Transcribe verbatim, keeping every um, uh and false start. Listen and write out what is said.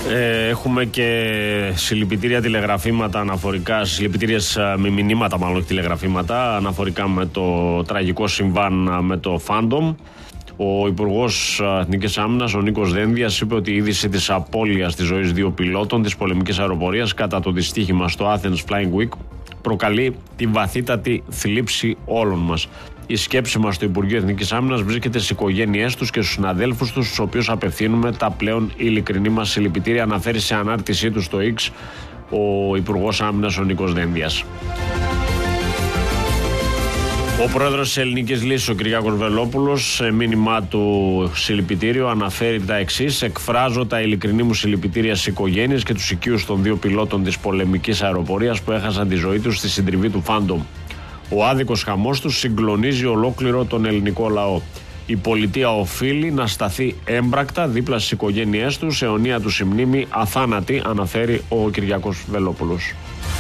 Ε, έχουμε και συλληπιτήρια τηλεγραφήματα αναφορικά, συλληπιτήριες με μηνύματα, μάλλον όχι τηλεγραφήματα, αναφορικά με το τραγικό συμβάν με το Phantom. Ο Υπουργός Εθνικής Άμυνας, ο Νίκος Δένδιας, είπε ότι η είδηση της απώλειας της ζωής δύο πιλότων της πολεμικής αεροπορίας κατά το δυστύχημα στο Athens Flying Week προκαλεί τη βαθύτατη θλίψη όλων μας. Η σκέψη μας στο Υπουργείο Εθνικής Άμυνας βρίσκεται στις οικογένειές τους και στους συναδέλφους τους, στους οποίους απευθύνουμε τα πλέον ειλικρινή μας συλληπιτήρια, αναφέρει σε ανάρτησή του στο X ο Υπουργός Άμυνας, ο Νίκος Δένδιας. Ο πρόεδρος της Ελληνικής Λύσης, ο Κυριάκος Βελόπουλος, σε μήνυμά του συλληπιτήριο αναφέρει τα εξής: εκφράζω τα ειλικρινή μου συλληπιτήρια στις οικογένειες και τους οικείους των δύο πιλότων της πολεμικής αεροπορίας που έχασαν τη ζωή τους στη συντριβή του Phantom. Ο άδικος χαμός τους συγκλονίζει ολόκληρο τον ελληνικό λαό. Η πολιτεία οφείλει να σταθεί έμπρακτα δίπλα στις οικογένειές τους, αιωνία του η μνήμη αθάνατη, αναφέρει ο Κυριάκος Βελόπουλος.